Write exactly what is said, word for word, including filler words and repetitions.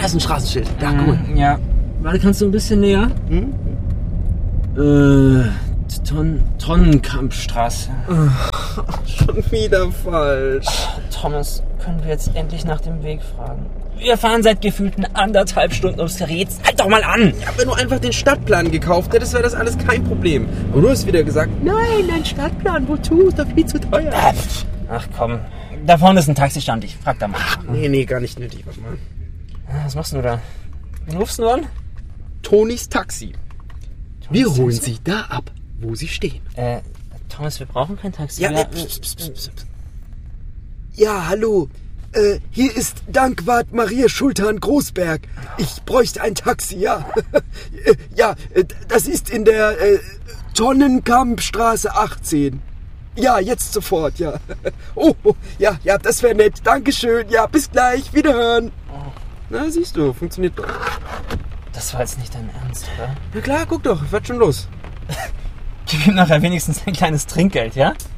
ist ein Straßenschild. Ja, Mhm, cool. Ja. Warte, kannst du ein bisschen näher? Hm? Äh, Ton Tonnenkampfstraße. Schon wieder falsch. Thomas, können wir jetzt endlich nach dem Weg fragen? Wir fahren seit gefühlten anderthalb Stunden ums Gerät. Halt doch mal an! Ja, wenn du einfach den Stadtplan gekauft hättest, wäre das alles kein Problem. Aber du hast wieder gesagt, nein, ein Stadtplan, wozu? Ist doch viel zu teuer. Ach komm, da vorne ist ein Taxistand. Ich frag da mal. Nee, nee, gar nicht nötig. Warte mal. Was machst du da? Wen rufst du an? Tonys Taxi. Wir Tonys holen Taxi? sie da ab, wo sie stehen. Äh, Thomas, wir brauchen kein Taxi. Ja, wir, äh, pst, pst, pst, pst. Ja, hallo. Äh, hier ist Dankwart Maria Schultan Großberg. Ich bräuchte ein Taxi, ja. Äh, ja, äh, das ist in der äh, Tonnenkampfstraße achtzehn. Ja, jetzt sofort, ja. Oh, oh ja, ja, das wäre nett. Dankeschön. Ja, bis gleich. Wiederhören. Na, siehst du, funktioniert doch. Das war jetzt nicht dein Ernst, oder? Na klar, guck doch, wird schon los. Gib ihm nachher wenigstens ein kleines Trinkgeld, ja?